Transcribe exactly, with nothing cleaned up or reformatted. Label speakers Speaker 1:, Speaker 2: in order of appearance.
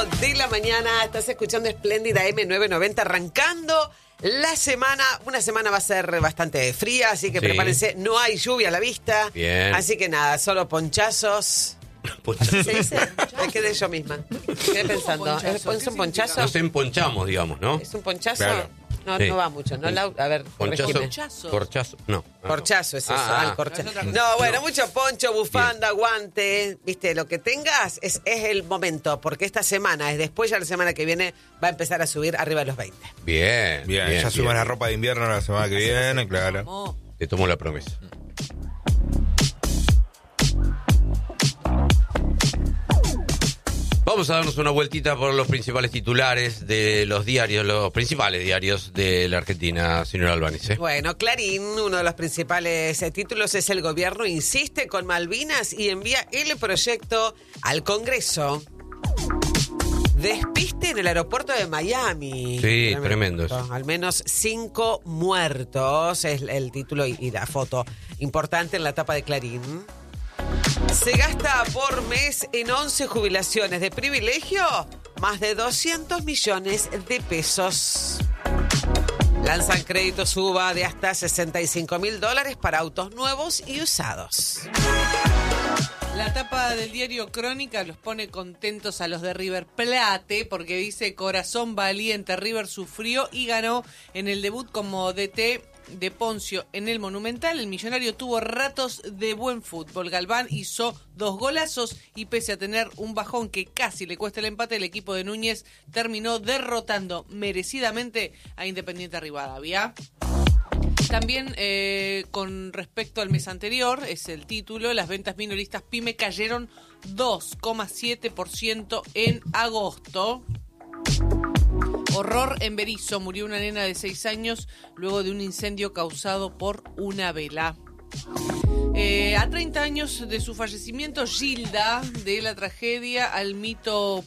Speaker 1: de la mañana. Estás escuchando Espléndida eme novecientos noventa, arrancando la semana. Una semana va a ser bastante fría, así que
Speaker 2: Sí.
Speaker 1: prepárense. No hay lluvia a la vista.
Speaker 2: Bien.
Speaker 1: Así que nada, solo ponchazos.
Speaker 2: Ponchazo.
Speaker 1: ¿Se dice? Me quedé yo misma. Quedé pensando.
Speaker 3: Ponchazo?
Speaker 1: ¿Es, ¿Es
Speaker 3: ¿Qué
Speaker 1: un ponchazo?
Speaker 2: Nos emponchamos, digamos, ¿no?
Speaker 1: ¿Es un ponchazo?
Speaker 4: Claro.
Speaker 1: No,
Speaker 2: Sí.
Speaker 1: no va mucho. ¿No? Lau- a ver,
Speaker 2: Ponchazo.
Speaker 1: corregime.
Speaker 3: Ponchazo.
Speaker 2: Corchazo. No. Ah, no.
Speaker 1: Corchazo es eso,
Speaker 2: Ah,
Speaker 1: ah, el
Speaker 2: ah.
Speaker 1: corcha-
Speaker 3: Es otra cosa.
Speaker 1: No, bueno,
Speaker 2: No.
Speaker 1: mucho poncho, bufanda, guante, viste, lo que tengas es, es el momento, porque esta semana, es después ya la semana que viene, va a empezar a subir arriba de los veinte.
Speaker 2: Bien.
Speaker 4: Bien, ya suben
Speaker 2: bien.
Speaker 4: la ropa de invierno la semana que viene, claro.
Speaker 3: Vamos.
Speaker 2: Te tomo la promesa. Vamos a darnos una vueltita por los principales titulares de los diarios, los principales diarios de la Argentina, señor Albaniz.
Speaker 1: Bueno, Clarín, uno de los principales eh, títulos es: el gobierno insiste con Malvinas y envía el proyecto al Congreso. Despiste en el aeropuerto de Miami.
Speaker 2: Sí, tremendo eso.
Speaker 1: Al menos cinco muertos es el título y, y la foto importante en la tapa de Clarín. Se gasta por mes en once jubilaciones de privilegio más de doscientos millones de pesos. Lanzan crédito suba de hasta sesenta y cinco mil dólares para autos nuevos y usados.
Speaker 3: La tapa del diario Crónica los pone contentos a los de River Plate porque dice: corazón valiente, River sufrió y ganó en el debut como D T de Poncio en el Monumental. El millonario tuvo ratos de buen fútbol. Galván hizo dos golazos y pese a tener un bajón que casi le cuesta el empate, el equipo de Núñez terminó derrotando merecidamente a Independiente Rivadavia. También eh, con respecto al mes anterior, es el título, las ventas minoristas PYME cayeron dos coma siete por ciento en agosto. Horror en Berisso, murió una nena de seis años luego de un incendio causado por una vela. Eh, a treinta años de su fallecimiento, Gilda, de la tragedia al mito